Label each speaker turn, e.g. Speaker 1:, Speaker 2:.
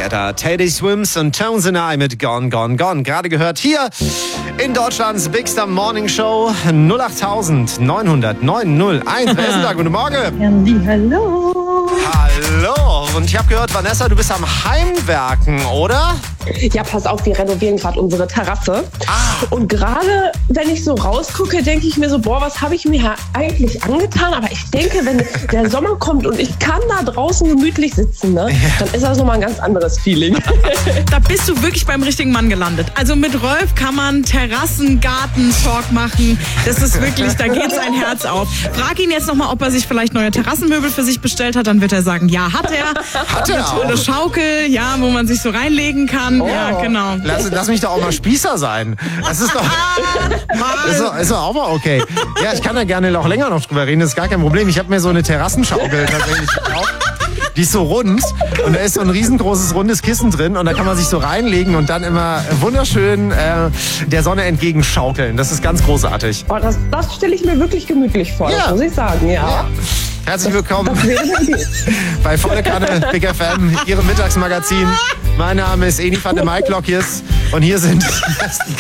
Speaker 1: Together. Teddy Swims und Tones and I mit Gone, Gone, Gone. Gerade gehört hier in Deutschlands Big Star Morning Show 08900 901. Wer ist denn da? Guten Morgen.
Speaker 2: Hallo.
Speaker 1: Hallo. Und ich habe gehört, Vanessa, du bist am Heimwerken, oder?
Speaker 2: Ja, pass auf, wir renovieren gerade unsere Terrasse. Und gerade, wenn ich so rausgucke, denke ich mir so, boah, was habe ich mir eigentlich angetan? Aber ich denke, wenn der Sommer kommt und ich kann da draußen gemütlich sitzen, ne, dann ist das nochmal ein ganz anderes Feeling.
Speaker 3: Da bist du wirklich beim richtigen Mann gelandet. Also mit Rolf kann man Terrassen-Garten-Talk machen. Das ist wirklich, da geht sein Herz auf. Frag ihn jetzt nochmal, ob er sich vielleicht neue Terrassenmöbel für sich bestellt hat. Dann wird er sagen, ja, hat er.
Speaker 1: Hat er
Speaker 3: auch. Eine Schaukel, ja, wo man sich so reinlegen kann.
Speaker 1: Oh.
Speaker 3: Ja, genau.
Speaker 1: Lass mich doch auch mal Spießer sein. Das ist doch, ist doch auch mal okay. Ja, ich kann da gerne auch länger noch drüber reden, das ist gar kein Problem. Ich habe mir so eine Terrassenschaukel tatsächlich gekauft. Die ist so rund und da ist so ein riesengroßes rundes Kissen drin und da kann man sich so reinlegen und dann immer wunderschön der Sonne entgegenschaukeln. Das ist ganz großartig.
Speaker 2: Oh, das stelle ich mir wirklich gemütlich vor,
Speaker 1: Ja.
Speaker 2: das muss ich sagen, ja.
Speaker 1: Herzlich willkommen
Speaker 2: Das wäre eine Idee.
Speaker 1: bei Volle Kanne Big FM, Ihrem Mittagsmagazin. Mein Name ist Eni van der Maiklokjes und hier sind die besten